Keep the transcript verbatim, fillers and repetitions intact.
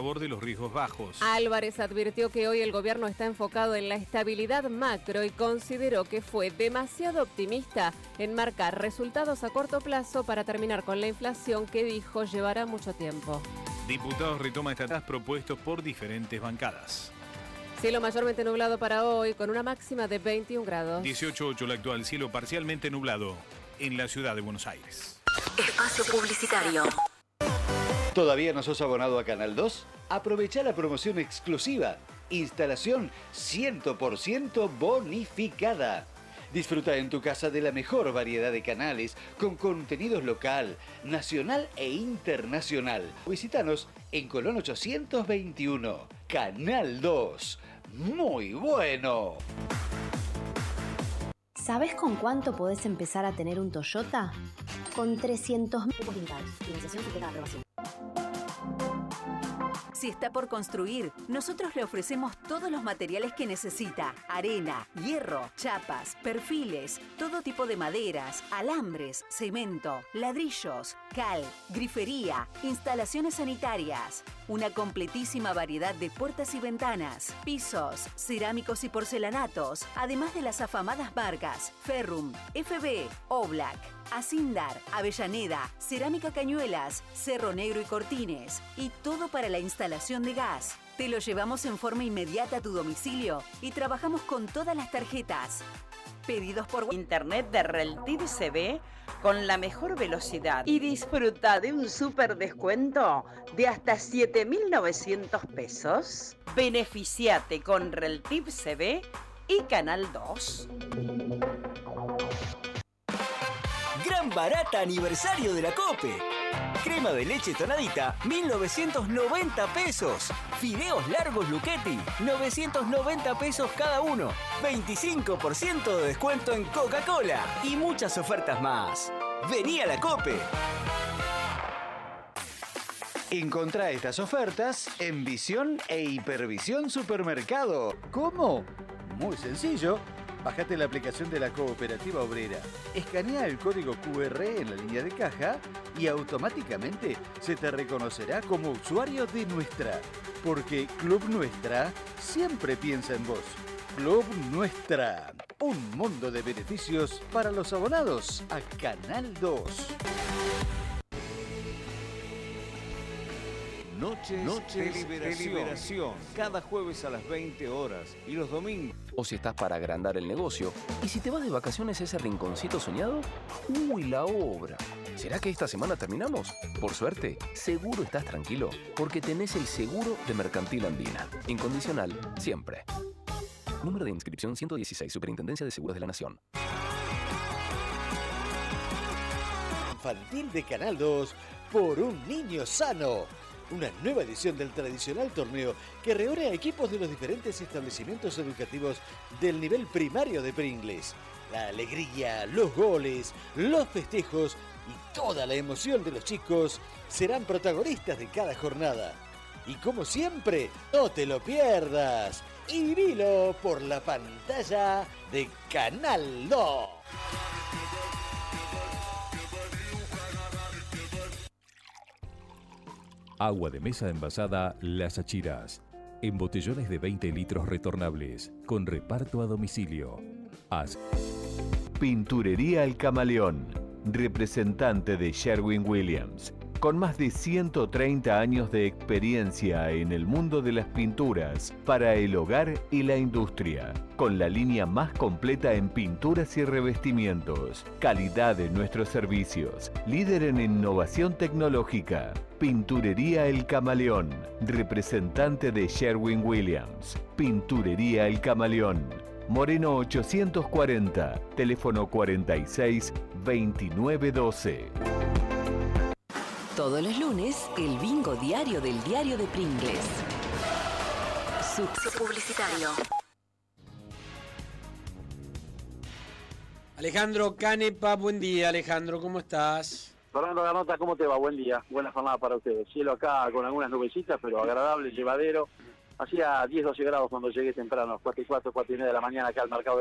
favor de los riesgos bajos. Álvarez advirtió que hoy el gobierno está enfocado en la estabilidad macro y consideró que fue demasiado optimista en marcar resultados a corto plazo para terminar con la inflación que dijo llevará mucho tiempo. Diputados retoma estatus propuestos por diferentes bancadas. Cielo mayormente nublado para hoy, con una máxima de veintiún grados. dieciocho punto ocho la actual, cielo parcialmente nublado en la ciudad de Buenos Aires. Espacio publicitario. ¿Todavía no sos abonado a Canal dos? Aprovecha la promoción exclusiva. Instalación cien por ciento bonificada. Disfruta en tu casa de la mejor variedad de canales con contenidos local, nacional e internacional. Visítanos en Colón ochocientos veintiuno. Canal dos. Muy bueno. ¿Sabés con cuánto podés empezar a tener un Toyota? Con trescientos mil pintados. Financiación sujeta a aprobación. Si está por construir, nosotros le ofrecemos todos los materiales que necesita. Arena, hierro, chapas, perfiles, todo tipo de maderas, alambres, cemento, ladrillos, cal, grifería, instalaciones sanitarias. Una completísima variedad de puertas y ventanas, pisos, cerámicos y porcelanatos, además de las afamadas marcas Ferrum, F B, Oblak, Asindar, Avellaneda, Cerámica Cañuelas, Cerro Negro y Cortines. Y todo para la instalación de gas. Te lo llevamos en forma inmediata a tu domicilio y trabajamos con todas las tarjetas. Pedidos por Internet de Reltiv C B con la mejor velocidad. Y disfruta de un súper descuento de hasta siete mil novecientos pesos. Beneficiate con Reltiv C B y Canal dos. Gran barata aniversario de la COPE. Crema de leche tonadita, mil novecientos noventa pesos. Fideos largos Luchetti, novecientos noventa pesos cada uno. veinticinco por ciento de descuento en Coca-Cola. Y muchas ofertas más. Vení a la COPE. Encontrá estas ofertas en Visión e Hipervisión Supermercado. ¿Cómo? Muy sencillo. Bájate la aplicación de la Cooperativa Obrera, escanea el código Q R en la línea de caja y automáticamente se te reconocerá como usuario de Nuestra. Porque Club Nuestra siempre piensa en vos. Club Nuestra, un mundo de beneficios para los abonados a Canal dos. Noches, Noches de, liberación. de liberación. Cada jueves a las veinte horas y los domingos. O si estás para agrandar el negocio. ¿Y si te vas de vacaciones a ese rinconcito soñado? ¡Uy, la obra! ¿Será que esta semana terminamos? Por suerte, seguro estás tranquilo, porque tenés el seguro de Mercantil Andina. Incondicional, siempre. Número de inscripción ciento dieciséis, Superintendencia de Seguros de la Nación. Infantil de Canal dos por un niño sano. Una nueva edición del tradicional torneo que reúne a equipos de los diferentes establecimientos educativos del nivel primario de Pringles. La alegría, los goles, los festejos y toda la emoción de los chicos serán protagonistas de cada jornada. Y como siempre, no te lo pierdas. Y vilo por la pantalla de Canal dos. Agua de mesa envasada Las Achiras. En botellones de veinte litros retornables. Con reparto a domicilio. As. Pinturería El Camaleón. Representante de Sherwin-Williams. Con más de ciento treinta años de experiencia en el mundo de las pinturas para el hogar y la industria. Con la línea más completa en pinturas y revestimientos. Calidad en nuestros servicios. Líder en innovación tecnológica. Pinturería El Camaleón. Representante de Sherwin-Williams. Pinturería El Camaleón. Moreno ochocientos cuarenta. Teléfono cuarenta y seis, veintinueve doce. Todos los lunes, el bingo diario del diario de Pringles. Subs publicitario. Alejandro Canepa, buen día Alejandro, ¿cómo estás? Fernando Garnota, ¿cómo te va? Buen día, buena jornada para ustedes. Cielo acá con algunas nubecitas, pero agradable, llevadero. Hacía diez, doce grados cuando llegué temprano, cuatro y cuatro, cuatro y media de la mañana acá al mercado de